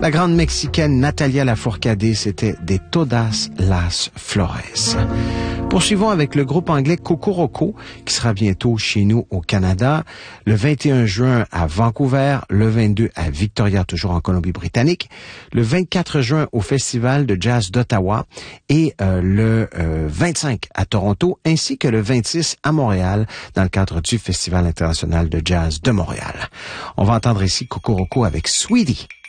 La grande Mexicaine Natalia Lafourcade, c'était de Todas las Flores. Poursuivons avec le groupe anglais Cocoroco, qui sera bientôt chez nous au Canada, le 21 juin à Vancouver, le 22 à Victoria, toujours en Colombie-Britannique, le 24 juin au Festival de Jazz d'Ottawa et le 25 à Toronto, ainsi que le 26 à Montréal, dans le cadre du Festival international de jazz de Montréal. On va entendre ici Cocoroco avec Sweetie.